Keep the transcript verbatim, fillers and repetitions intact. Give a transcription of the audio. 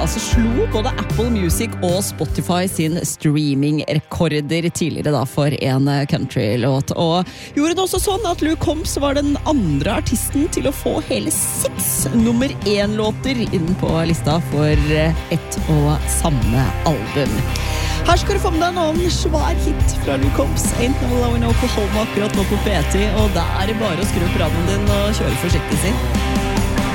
altså slo både Apple Music og Spotify sin streaming-rekorder tidligere da for en country-låt. Og gjorde det også sånn at Luke Combs var den andre artisten til å få hele seks nummer én-låter inn på lista for ett og samme album. Her skal du få med deg en svær hit fra Luke Combs, Ain't No Love in Oklahoma, akkurat nå på P T, og da er det bare å skru opp radioen din og kjøre forsiktig, si.